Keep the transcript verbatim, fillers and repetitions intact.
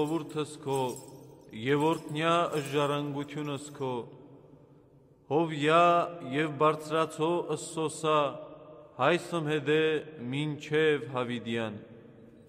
Ժողովուրդս քո եւ օրտնյա ժառանգությունս քո հովյա եւ բարձրացո ըսսոսա հայսմ հետե մինչև հավիդյան